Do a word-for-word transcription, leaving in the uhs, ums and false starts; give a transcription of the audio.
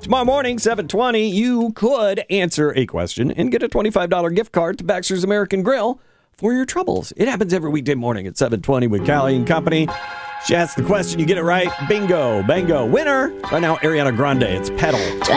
Tomorrow morning, seven twenty, you could answer a question and get a twenty-five dollars gift card to Baxter's American Grill for your troubles. It happens every weekday morning at seven twenty with Callie and Company. She asks the question, you get it right, bingo, bango. Winner, right now, Ariana Grande. It's Pedal.